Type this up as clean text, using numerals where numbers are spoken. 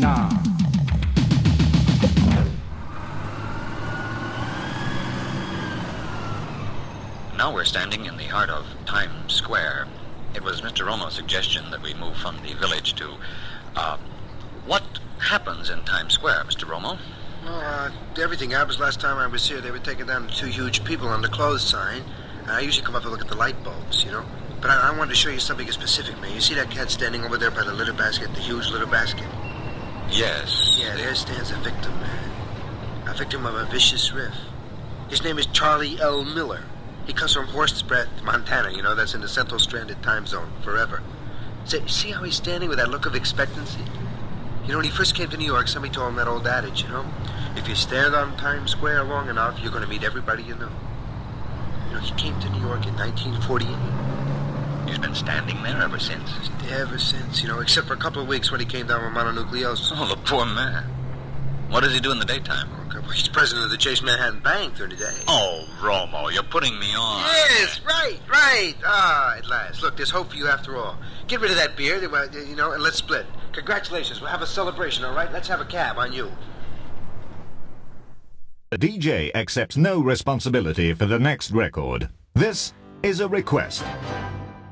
Nah. Now we're standing in the heart of Times Square. It was Mr. Romo's suggestion that we move from the village to, what happens in Times Square, Mr. Romo? Well, everything happens. Last time I was here, they were taking down the two huge people on the clothes sign. I usually come up to look at the light bulbs, you know. But I wanted to show you something specific, man. You see that cat standing over there by the litter basket, the huge litter basket? Yes. Yeah, there stands a victim, man. A victim of a vicious riff. His name is Charlie L. Miller. He comes from Horst's Breath, Montana, you know, that's in the Central Stranded Time Zone, forever. See how he's standing with that look of expectancy? You know, when he first came to New York, somebody told him that old adage, you know? If you stand on Times Square long enough, you're going to meet everybody you know. You know, he came to New York in 1948. He's been standing there ever since. Ever since, you know, except for a couple of weeks when he came down with mononucleosis. Oh, the poor man. What does he do in the daytime? Well, he's president of the Chase Manhattan Bank during the day. Oh, Romo, you're putting me on. Yes, right. Ah, at last. Look, there's hope for you after all. Get rid of that beer, you know, and let's split. Congratulations. We'll have a celebration, all right? Let's have a cab on you. The DJ accepts no responsibility for the next record. This is a request.